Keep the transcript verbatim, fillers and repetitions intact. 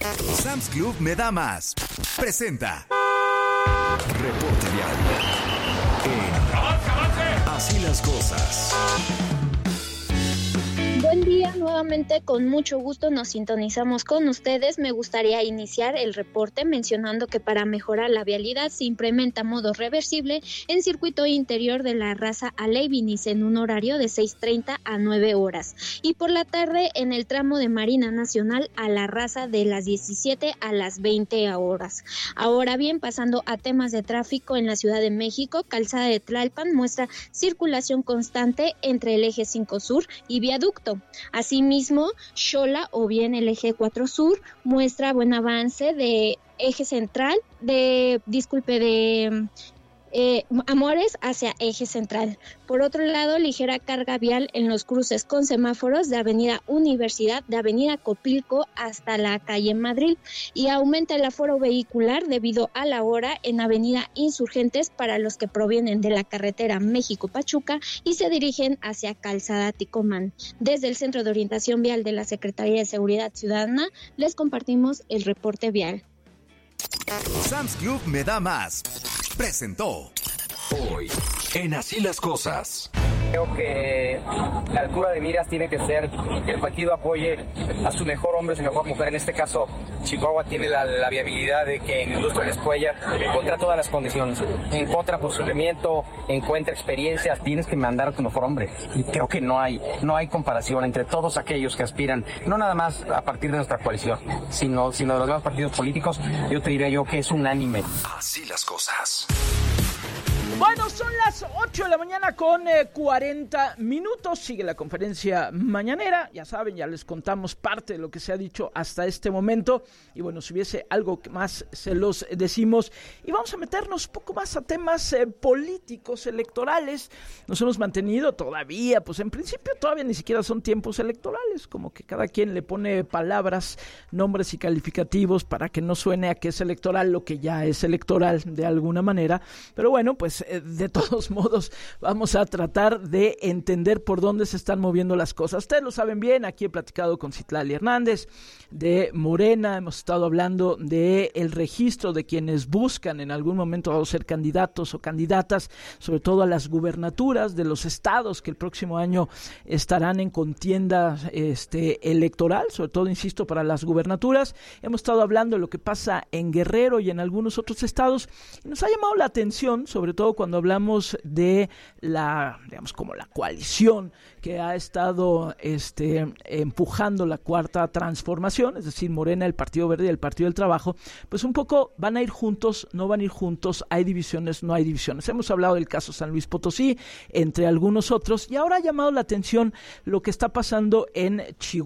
Sam's Club me da más. Presenta Reporte Vial en Así las Cosas. Buen día, nuevamente con mucho gusto nos sintonizamos con ustedes. Me gustaría iniciar el reporte mencionando que para mejorar la vialidad se implementa modo reversible en circuito interior de la Raza a Leibniz en un horario de seis treinta a nueve horas y por la tarde en el tramo de Marina Nacional a la Raza de las diecisiete a las veinte horas. Ahora bien, pasando a temas de tráfico en la Ciudad de México, Calzada de Tlalpan muestra circulación constante entre el eje cinco Sur y Viaducto. Asimismo, Xola o bien el eje cuatro Sur muestra buen avance de eje central, de, disculpe, de eh, Amores hacia eje central. Por otro lado, ligera carga vial en los cruces con semáforos de Avenida Universidad, de Avenida Copilco hasta la calle Madrid, y aumenta el aforo vehicular debido a la hora en Avenida Insurgentes para los que provienen de la carretera México-Pachuca y se dirigen hacia Calzada Ticomán. Desde el Centro de Orientación Vial de la Secretaría de Seguridad Ciudadana les compartimos el reporte vial. Sam's Club me da más. Presentó Hoy en Así las Cosas. Creo que la altura de miras tiene que ser que el partido apoye a su mejor hombre, su mejor mujer. En este caso, Chihuahua tiene la, la viabilidad de que en Industria de Escuela encuentra todas las condiciones. Encuentra procedimiento, encuentra experiencias, tienes que mandar a tu mejor hombre. Y creo que no hay, no hay comparación entre todos aquellos que aspiran, no nada más a partir de nuestra coalición, sino, sino de los demás partidos políticos. Yo te diría yo que es unánime. Así las Cosas. Bueno, son las ocho de la mañana con eh, cuarenta minutos. Sigue la conferencia mañanera. Ya saben, ya les contamos parte de lo que se ha dicho hasta este momento. Y bueno, si hubiese algo más, se los decimos. Y vamos a meternos un poco más a temas eh, políticos, electorales. Nos hemos mantenido todavía, pues en principio todavía ni siquiera son tiempos electorales. Como que cada quien le pone palabras, nombres y calificativos para que no suene a que es electoral lo que ya es electoral de alguna manera. Pero bueno, pues de todos modos vamos a tratar de entender por dónde se están moviendo las cosas. Ustedes lo saben bien, aquí he platicado con Citlali Hernández de Morena, hemos estado hablando de el registro de quienes buscan en algún momento ser candidatos o candidatas, sobre todo a las gubernaturas de los estados que el próximo año estarán en contienda este, electoral, sobre todo, insisto, para las gubernaturas. Hemos estado hablando de lo que pasa en Guerrero y en algunos otros estados, y nos ha llamado la atención, sobre todo cuando hablamos de la, digamos, como la coalición que ha estado este, empujando la cuarta transformación, es decir, Morena, el Partido Verde y el Partido del Trabajo, pues un poco van a ir juntos, no van a ir juntos, hay divisiones, no hay divisiones. Hemos hablado del caso San Luis Potosí, entre algunos otros, y ahora ha llamado la atención lo que está pasando en Chihuahua.